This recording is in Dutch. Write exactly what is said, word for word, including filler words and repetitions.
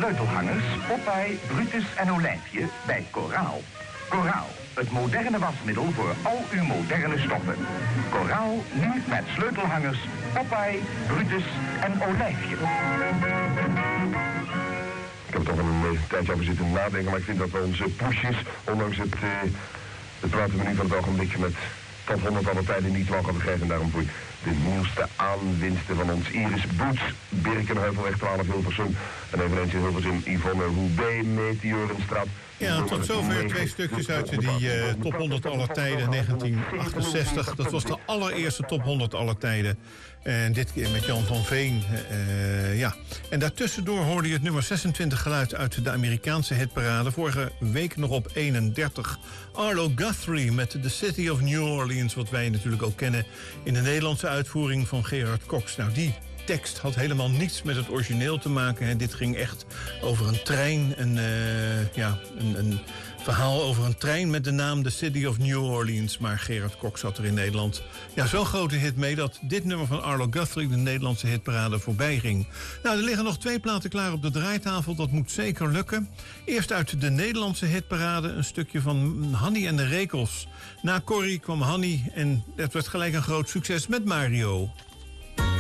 sleutelhangers Popeye, Brutus en Olijfje bij Koraal. Koraal, het moderne wasmiddel voor al uw moderne stoffen. Koraal nu met sleutelhangers Popeye, Brutus en Olijfje. Ik heb er toch een tijdje over zitten nadenken, maar ik vind dat we onze pushjes, ondanks het, uh, het pratenmenu van het ogenblikje met top honderd alle tijden niet lang gaan geven. En daarom voor de nieuwste aanwinsten van ons Iris Boots, Birkenheuvelweg twaalf Hilversum. En eveneens in Hilversum Yvonne Houbé, Meteorenstraat. Ja, tot zover twee stukjes uit die uh, top honderd aller tijden negentien achtenzestig. Dat was de allereerste top honderd aller tijden. En dit keer met Jan van Veen. Uh, ja. En daartussendoor hoorde je het nummer zesentwintig geluid uit de Amerikaanse hitparade. Vorige week nog op eenendertig. Arlo Guthrie met The City of New Orleans. Wat wij natuurlijk ook kennen in de Nederlandse uitvoering van Gerard Cox. Nou, die tekst had helemaal niets met het origineel te maken. Hè. Dit ging echt over een trein. Een, uh, ja, een, een verhaal over een trein met de naam The City of New Orleans. Maar Gerard Cox had er in Nederland ja, zo'n grote hit mee dat dit nummer van Arlo Guthrie de Nederlandse hitparade voorbij ging. Nou, er liggen nog twee platen klaar op de draaitafel. Dat moet zeker lukken. Eerst uit de Nederlandse hitparade een stukje van Hanny en de Rekels. Na Corrie kwam Hanny en het werd gelijk een groot succes met Mario.